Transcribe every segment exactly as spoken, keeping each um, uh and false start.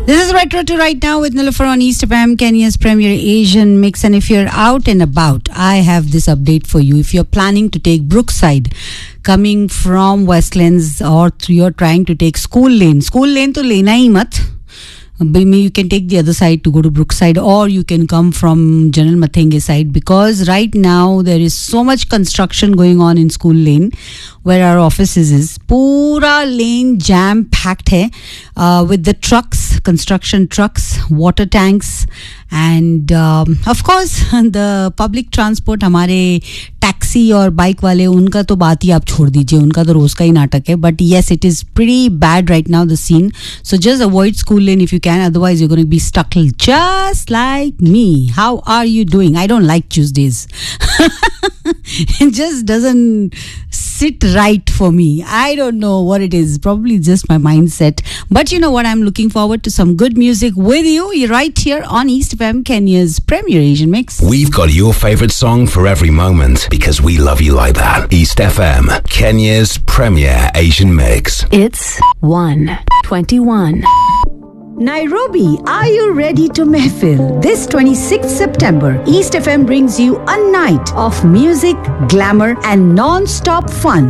This is Retro to Right Now with Nilofer on East F M, Kenya's premier Asian mix. And if you're out and about, I have this update for you. If you're planning to take Brookside, coming from Westlands, or you're trying to take School Lane, School Lane to lena hi mat. You can take the other side to go to Brookside, or you can come from General Mathenge side, because right now there is so much construction going on in School Lane where our offices is. Pura lane jam packed hai uh, with the trucks, construction trucks, water tanks, and um, of course the public transport. हमारे taxi और bike वाले, उनका तो बात ही आप छोड़ दीजिए, उनका तो रोज का ही नाटक है. But yes, it is pretty bad right now, the scene. So just avoid School Lane if you can, otherwise you're going to be stuck just like me. How are you doing? I don't like Tuesdays. It just doesn't sit right for me. I don't know what it is. Probably just my mindset. But you know what? I'm looking forward to some good music with you. You're right here on East F M, Kenya's premier Asian mix. We've got your favorite song for every moment, because we love you like that. East F M, Kenya's premier Asian mix. It's one twenty-one. Nairobi, are you ready to mehfil? This twenty-sixth September, East F M brings you a night of music, glamour and non-stop fun.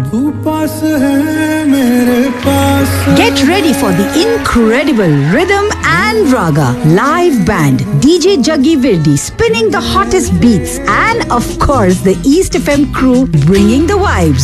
Get ready for the incredible Rhythm and Raga live band, D J Jaggi Virdi spinning the hottest beats, and of course the East F M crew bringing the vibes.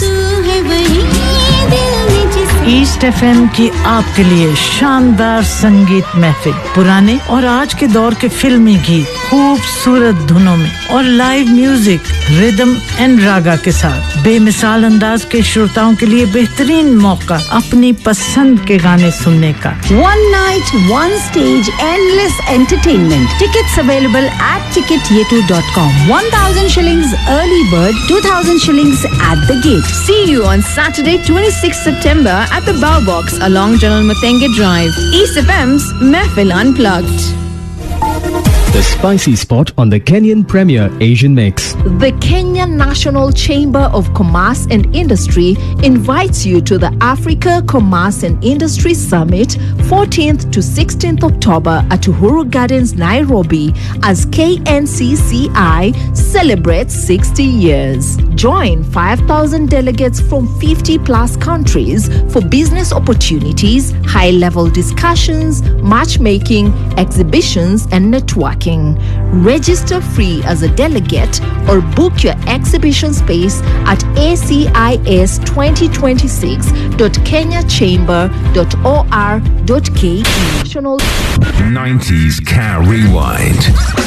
East F M की आपके लिए शानदार संगीत महफिल, पुराने और आज के दौर के फिल्मी गीत खूबसूरत धुनों में और लाइव म्यूजिक रिदम एंड रागा के साथ बेमिसाल अंदाज के श्रोताओं के लिए बेहतरीन मौका अपनी पसंद के गाने सुनने का. One night, one stage, endless entertainment. Tickets available at ticket yetu dot com. one thousand shillings early bird, two thousand shillings at the gate. See you on Saturday, twenty-sixth September at the Bow Box along General Mathenge Drive. East F M's Mehfil Unplugged. The spicy spot on the Kenyan Premier Asian Mix. The Kenya National Chamber of Commerce and Industry invites you to the Africa Commerce and Industry Summit, fourteenth to sixteenth October at Uhuru Gardens, Nairobi, as K N C C I celebrates sixty years. Join five thousand delegates from fifty plus countries for business opportunities, high-level discussions, matchmaking, exhibitions, and networking. Register free as a delegate or book your exhibition space at a c i s twenty twenty-six dot kenya chamber dot o r dot k e. nineties Car Rewind.